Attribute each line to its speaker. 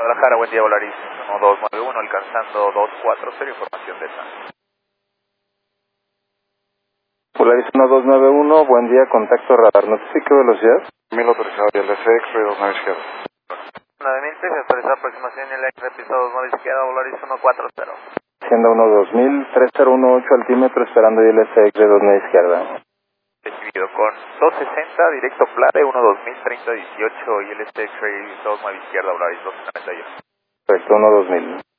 Speaker 1: Guadalajara, buen día, Volaris 1291, alcanzando 240, información de esa.
Speaker 2: Volaris 1291, buen día, contacto radar, notifique velocidad.
Speaker 3: 1000 autorizado y el DCX, ruido 29 izquierda.
Speaker 1: 9000, se autoriza aproximación en la pista 29 izquierda, Volaris 140.
Speaker 2: Hacienda 12000, 3018 altímetro, esperando ILSX de 29 izquierda.
Speaker 1: Recibido con 260, directo Plate, 12000, 3018 y el STX 29 izquierda, Volaris 291.
Speaker 2: Correcto, 12000.